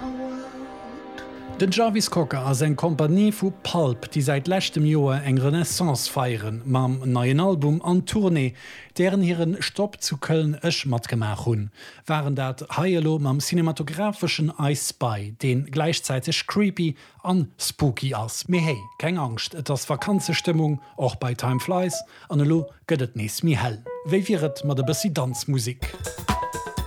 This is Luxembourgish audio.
Den Jarvis Cocker as eng Kompanie vu Pulp, die seit lächtem Joer eng Renaissance feieren, mam neien Album an Tournee, deren hireieren Stopp zu Köln ëch mat gemach hun. Waren dat Haielo mam cinematografischen Ice Spy, den gleichzeitig creepy an spooky ass. Me hey, keng Angst, et as Vakanzestimmung, och bei Time Flies, an lo gëtt nies mi hell. Wéi wiret mat de Bessi Danzmusik.